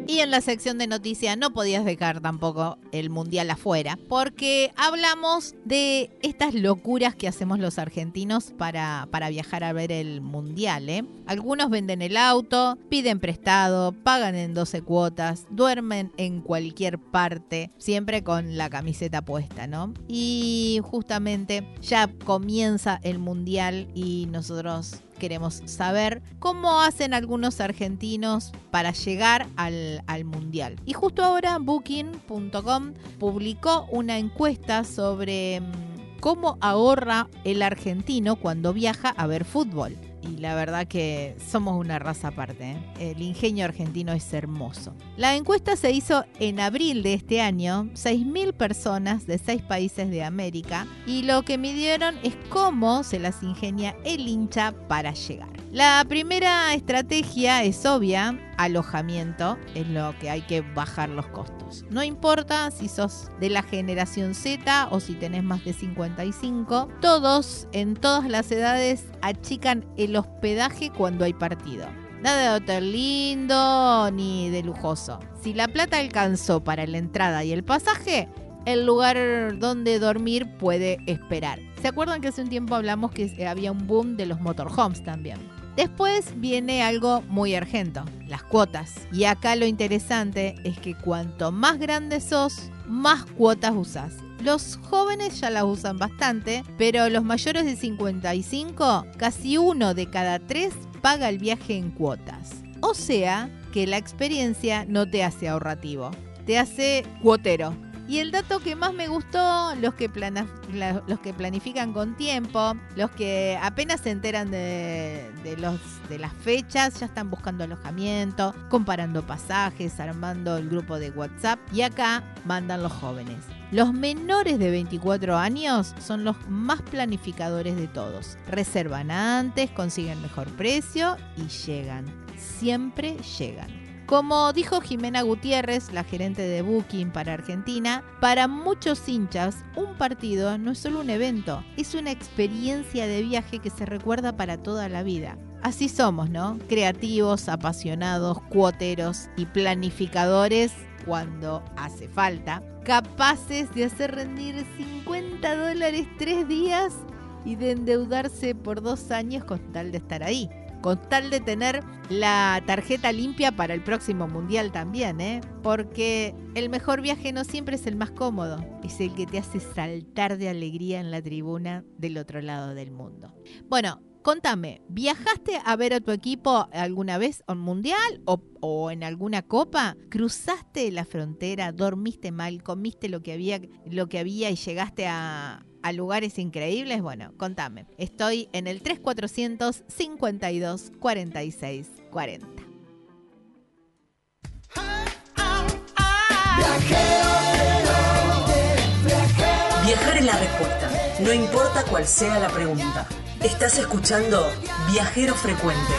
Y en la sección de noticias no podías dejar tampoco el mundial afuera, porque hablamos de estas locuras que hacemos los argentinos para viajar a ver el mundial, ¿eh? Algunos venden el auto, piden prestado, pagan en 12 cuotas, duermen en cualquier parte, siempre con la camiseta puesta, ¿no? Y justamente ya comienza el mundial y nosotros queremos saber cómo hacen algunos argentinos para llegar al mundial. Y justo ahora Booking.com publicó una encuesta sobre cómo ahorra el argentino cuando viaja a ver fútbol. Y la verdad que somos una raza aparte, ¿eh? El ingenio argentino es hermoso. La encuesta se hizo en abril de este año, 6.000 personas de 6 países de América, y lo que midieron es cómo se las ingenia el hincha para llegar. La primera estrategia es obvia, alojamiento, es lo que hay que bajar los costos. No importa si sos de la generación Z o si tenés más de 55, todos, en todas las edades, achican el hospedaje cuando hay partido. Nada de hotel lindo ni de lujoso. Si la plata alcanzó para la entrada y el pasaje, el lugar donde dormir puede esperar. ¿Se acuerdan que hace un tiempo hablamos que había un boom de los motorhomes también? Después viene algo muy argento, las cuotas. Y acá lo interesante es que cuanto más grande sos, más cuotas usás. Los jóvenes ya las usan bastante, pero los mayores de 55, casi 1 de cada 3 paga el viaje en cuotas. O sea que la experiencia no te hace ahorrativo, te hace cuotero. Y el dato que más me gustó, los que planifican con tiempo, los que apenas se enteran de las fechas, ya están buscando alojamiento, comparando pasajes, armando el grupo de WhatsApp, y acá mandan los jóvenes. Los menores de 24 años son los más planificadores de todos. Reservan antes, consiguen mejor precio y llegan. Siempre llegan. Como dijo Jimena Gutiérrez, la gerente de Booking para Argentina, para muchos hinchas, un partido no es solo un evento, es una experiencia de viaje que se recuerda para toda la vida. Así somos, ¿no? Creativos, apasionados, cuoteros y planificadores cuando hace falta, capaces de hacer rendir $50 3 días y de endeudarse por 2 años con tal de estar ahí. Con tal de tener la tarjeta limpia para el próximo mundial también, ¿eh? Porque el mejor viaje no siempre es el más cómodo, es el que te hace saltar de alegría en la tribuna del otro lado del mundo. Bueno, contame, ¿viajaste a ver a tu equipo alguna vez a un mundial o en alguna copa? ¿Cruzaste la frontera, dormiste mal, comiste lo que había y llegaste a lugares increíbles? Bueno, contame. Estoy en el 3400 52 46 40. Viajar es la respuesta, no importa cuál sea la pregunta. Estás escuchando Viajero Frecuente.